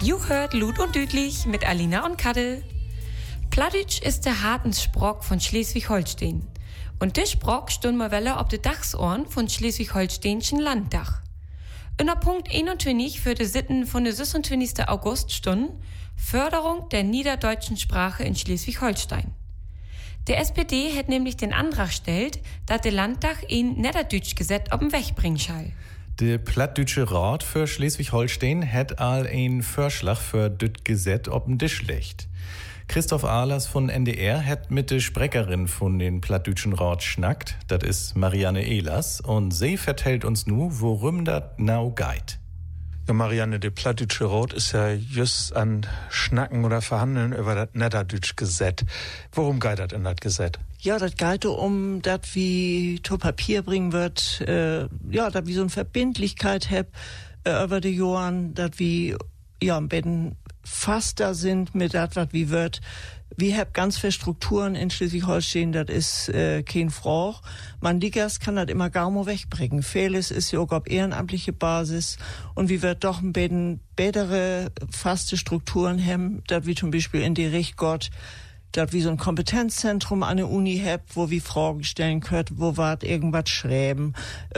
You hört Lud und Düdlich mit Alina und Kadel. Plattdeutsch ist der Hartenssproch von Schleswig-Holstein. Und der Sprach stund mal welle ob de Dachsohren von Schleswig-Holsteinischen Landdach. In der Punkt 21 für die Sitten von der 26. August stunden Förderung der niederdeutschen Sprache in Schleswig-Holstein. Der SPD hat nämlich den Antrag gestellt, dass der Landtag ein Niederdeutsch-Gesetz auf den Weg bringen soll. Der Plattdeutsche Rat für Schleswig-Holstein hat all ein Vorschlag für das Gesetz auf den Tisch legt. Christoph Ahlers von NDR hat mit der Sprecherin von den Plattdeutschen Rat schnackt, das ist Marianne Ehlers, und sie vertellt uns nu, worum das now geht. Ja, Marianne, der Plattdeutsche Rat ist ja just an Schnacken oder Verhandeln über das Niederdeutsch-Gesetz. Worum geht das in das Gesetz? Ja, das geht um, dass wie zu Papier bringen wird, dass wie so eine Verbindlichkeit hab über die Jahren, dass wie ein bisschen faster sind mit das, was wie wird. Wir haben ganz viele Strukturen in Schleswig-Holstein, das ist kein Frauch. Man Ligas kann das immer gar mal wegbringen. Vieles ist ja auch auf ehrenamtliche Basis und wir wird doch ein bisschen bessere, faste Strukturen haben, dass wir zum Beispiel in die Richtgott, dass wir so ein Kompetenzzentrum an der Uni habt, wo wir Fragen stellen können, wo wir irgendwas schreiben,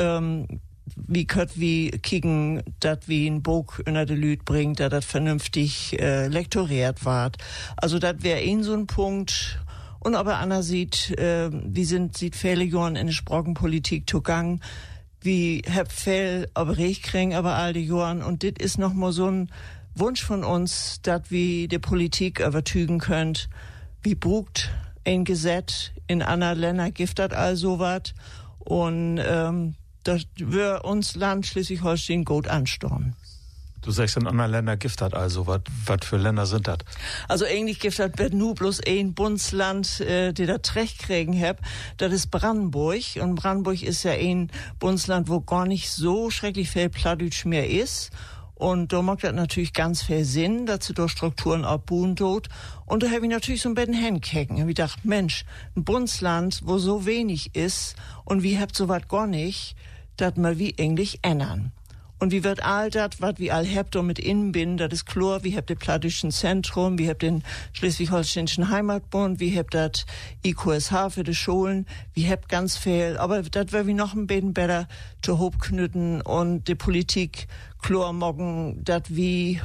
wie könnt wir kicken, dass wir ein Buch unter die Lüt bringt, dass das vernünftig lektoriert wird. Also das wäre so ein Punkt. Und aber Anna sieht, sieht viele Jahren in der Sprachenpolitik zugang, wie hab viel aber recht kriegen, aber all die Jahren. Und das ist noch mal so ein Wunsch von uns, dass wir die Politik übertügen könnt, wie brugt ein Gesetz in anderen Ländern gibt das all so was. Und das wir uns Land Schleswig-Holstein gut anstormen. Du sagst, in anderen Ländern gibt das also. Was für Länder sind das? Also eigentlich gibt das nur bloß ein Bundesland, die da Recht kriegen hab. Das ist Brandenburg. Und Brandenburg ist ja ein Bundesland, wo gar nicht so schrecklich viel Plattdeutsch mehr ist. Und da macht das natürlich ganz viel Sinn, dass sie da Strukturen abbauen tut. Und da habe ich natürlich so ein bisschen hinkicken. Hab ich gedacht, Mensch, ein Bundesland, wo so wenig ist und wir habt so was gar nicht, das mal wie Englisch ändern. Und wie wird all das, was wir all habt, mit innen bin, das ist klar, wir habt das Plattdeutschen Zentrum, wir habt den Schleswig-Holsteinischen Heimatbund, wir habt das IQSH für die Schulen, wir habt ganz viel, aber das wäre wie noch ein bisschen besser zu hoch knütten und die Politik klar morgen, dass wir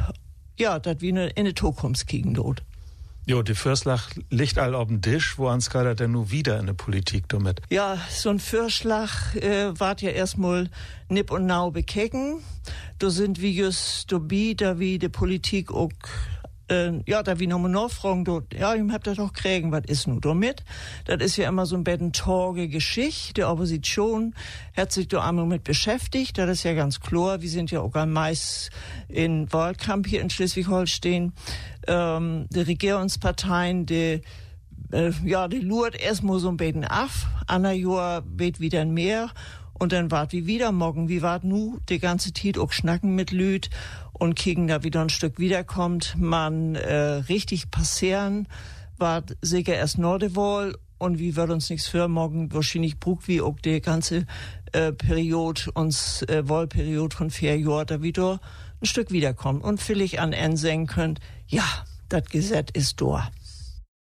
in die Zukunft kriegen dort. Jo, die Vorschlag liegt all auf dem Tisch, wo ans geht er denn nur wieder in der Politik damit? Ja, so ein Vorschlag wart ja erstmal nipp und nau bekecken. Da sind wir just dabei, da wie die Politik auch, da wie nochmal nachfragen, ich hab das doch kriegen, was ist nun damit? Das ist ja immer so ein bisschen torge Geschichte. Die Opposition hat sich da einmal mit beschäftigt, das ist ja ganz klar. Wir sind ja auch meist in Wahlkampf hier in Schleswig-Holstein. Die Regierungsparteien, die lurt erstmal so ein bisschen ab. Anna Jahr wird wieder mehr. Und dann wart wie wieder morgen, wie wart nu die ganze Zeit auch schnacken mit Lüd und kriegen da wieder ein Stück wiederkommt, man richtig passieren, wart sicher erst Nordewohl und wie wird uns nichts für morgen wahrscheinlich brucht wie auch die ganze Periode, Wahlperiode von 4 Jahren da wieder ein Stück wiederkommt und vielleicht an Ende sagen könnt, ja, das Gesetz ist da.